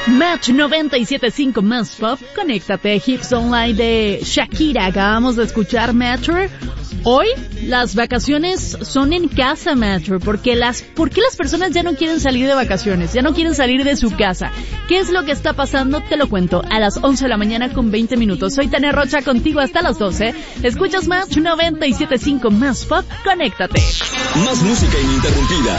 Match 97.5 más pop, conéctate, Hits Online de Shakira. Acabamos de escuchar Metro. Hoy las vacaciones son en casa, Metro, ¿por qué las personas ya no quieren salir de vacaciones? Ya no quieren salir de su casa. ¿Qué es lo que está pasando? Te lo cuento a las 11 de la mañana con 20 minutos. Soy Tania Rocha, contigo hasta las 12. Escuchas Match 97.5 más pop, conéctate. Más música ininterrumpida.